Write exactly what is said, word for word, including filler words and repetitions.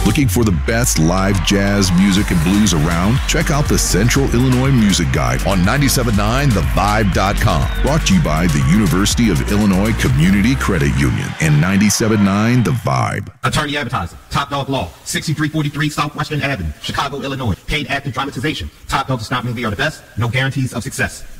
Looking for the best live jazz music and blues around? Check out the Central Illinois Music Guide on ninety-seven point nine the vibe dot com. Brought to you by the University of Illinois Community Credit Union and ninety-seven point nine The Vibe. Attorney Advertising, Top Dog Law, sixty-three forty-three Southwestern Avenue, Chicago, Illinois. Paid active dramatization. Top Dog does not mean we are the best. No guarantees of success.